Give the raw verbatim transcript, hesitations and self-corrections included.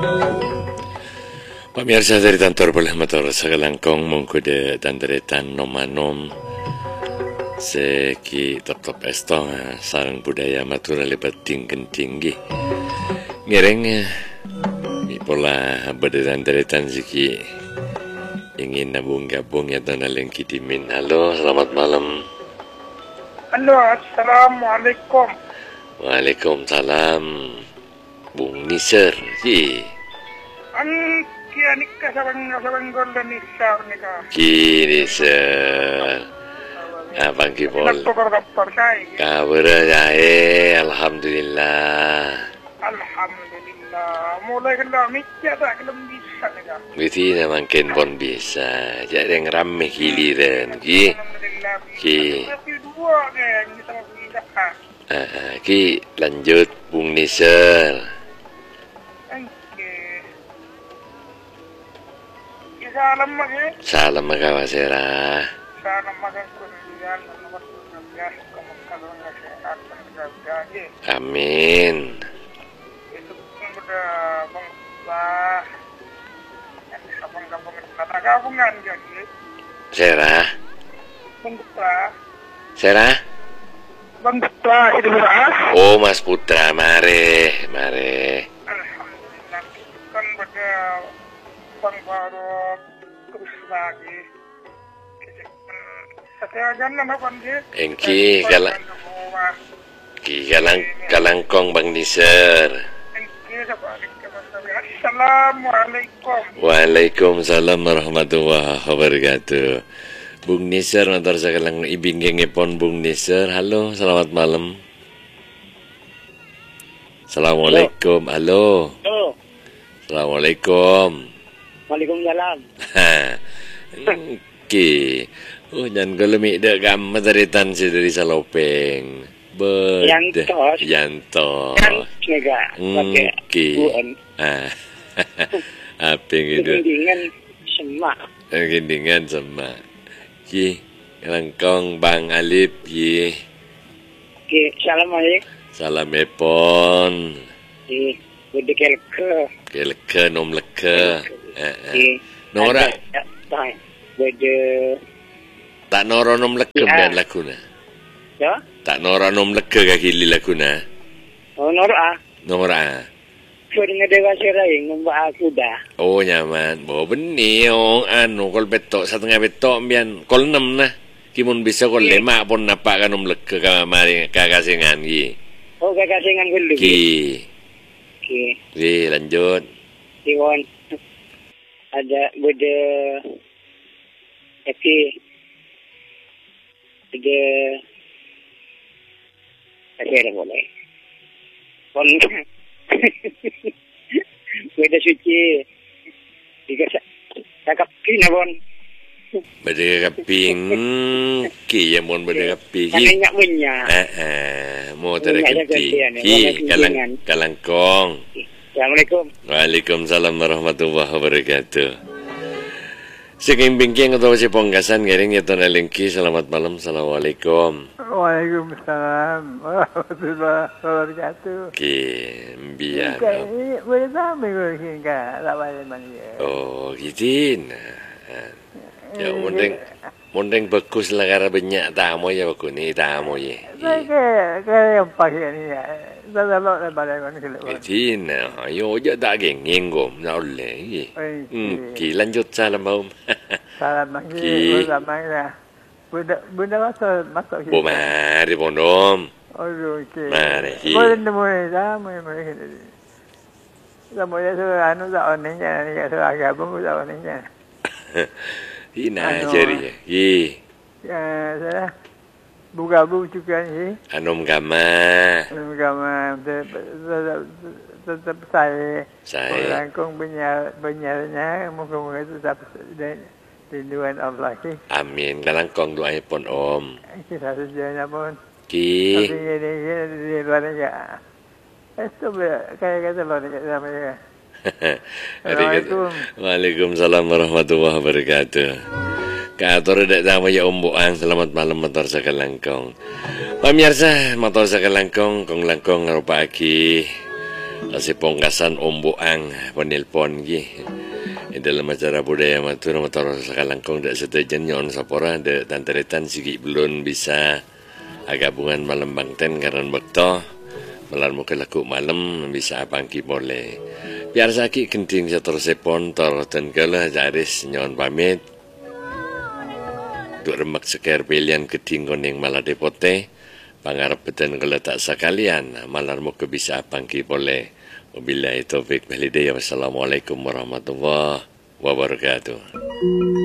Pemirsa dari Tantor Boleh Motor Sakalangkong mengkuda dan deretan nomanom seki top-top estong sarang budaya matura lebat tinggi tinggi ngereng pola berdetan deretan seki ingin nabung gabung ya donaling kitimin. Halo, selamat malam. Halo, assalamualaikum. Waalaikumsalam. Bung Nisar ji. An kia nikah sabang sabang golden nisar nikah. Ki Nisar. Abang ki pol. Doktor doktor saya. Kabar jahe, alhamdulillah. Alhamdulillah. Mulai kena mikir tak kena bisa nikah. Biti makin pun bisa. Jadi yang ramai giliran ki. Alhamdulillah. Ki. Tapi dua ke yang kita bisa. Ah, ki lanjut Bung Nisar. Salam makan. Salam makawasera. Salam makan kurnian nomor enam belas kemukalan sehat bergaji. Amin. Itu pun sudah bangsa. Kampung-kampung kata kampungan jadi. Serah. Bangsa. Serah. Bangsa itu beras. Oh Mas Putra, mare, mare. Alhamdulillah kan pada bang baru terus lagi. Saya jangan apa dia. Engki kalang, ki kalang kalangkong Bang Nisar. Engki Assalamualaikum. Waalaikumsalam warahmatullahi wabarakatuh. Bung Nisar nanti saya kalang ibing gengepon Bung Nisar. Halo, selamat malam. Assalamualaikum. Halo. Halo. Assalamualaikum. Waalaikumsalam. Okey. Oh, jangan kalau mi dak gam mataritan si dari Salopeng. Ber. Yantos. Yantos. Kan nega. Okey. Ah. Apa yang itu? Gendingan semak. Gendingan semak. Ki, langkong Bang Alip ki. Ki, assalamualaikum. Salam epon. Ki, bude kelke. Kelke nom leke. Ki. Nora. Tak. Bude tak nora nom leke dan lakuna. Ya? Tak nora nom leke ka kili lakuna. Oh, nora. Nora. Sudah ngedewa serai ngembak aku dah. Oh nyaman. Bo benih ong anu kol betok setengah betok bian kol enam nah. Kimun bisa kol lima pun napak kan nom leke ka mari kakasingan ki. Oh, kakasingan dulu. Ki. Ki. Ki lanjut. Iwan ada bude Eki ada ada boleh pon bude suci tiga cakap kina pon Beda kaping ki yang mon beda kaping ki. Minyak minyak. Eh eh mau tada kaping ki kalang kalangkong. Assalamualaikum. Waalaikumsalam warahmatullahi wabarakatuh. Seking bingking atau si ponggasan garing ya tona lingki. Selamat malam. Assalamualaikum. Waalaikumsalam warahmatullahi wabarakatuh. Ki biar. Ini boleh tahu mungkin kan lawan mana? Oh gitin. Ya mending mending bagus lah karena banyak tamu ya bagus ni tamu ya. Kayak kayak yang pakai ni ya. Dah dah dah balai kan kalau. Gitin. Yo je tak gengeng gom nak oleh. Hmm, ki lanjut salam om. Salam lagi. Salam lagi. Bunda bunda masuk masuk. Bu mari pondom. Oh okey. Mari. Boleh nemu dah, mari mari. Dah boleh suruh anu dah onenya ni suruh agak bungu dah onenya. Ina jeri. Ki. Ya, saya buka buku juga ni. Anom gama. Anom gama tetap saya. Saya. Langkong benyar benyarnya moga-moga tetap rinduan Allah ki. Amin. Kalangkong doa pon om. Kita sejauhnya pun. Ki. Tapi ini di luar negara. Itu kayak kata luar negara namanya. Assalamualaikum. Waalaikumsalam warahmatullahi wabarakatuh. Kator dak sama ya omboan. Selamat malam motor sakalangkong. Pemirsa motor sakalangkong kong langkong rupa aki Kasi pongkasan omboang penelpon gi. Dalam acara budaya matur motor sakalangkong dak setujan nyon sapora de tanteretan sigi belum bisa agabungan malam bangten karena bekto melar muka laku malam bisa pangki boleh. Biar sakit kenting setor sepon tor tengkala jaris nyon pamit. Duk remak seker pilihan ketinggon yang malah depote. Pangarap beten kalau tak sekalian malar muka bisa pangki boleh. Wabillahi taufik wal hidayah. Wassalamualaikum warahmatullahi wabarakatuh.